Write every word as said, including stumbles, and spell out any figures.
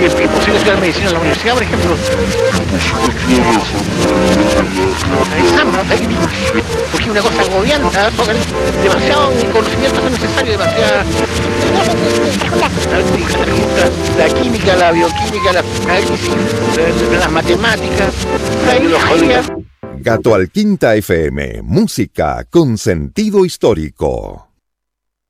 porque es imposible estudiar medicina en la universidad, por ejemplo. Examen técnico, porque es una cosa agobiante, demasiado conocimiento es necesario, demasiada... La química, la bioquímica, la análisis, las matemáticas, la biología. Gato Alquinta F M, música con sentido histórico.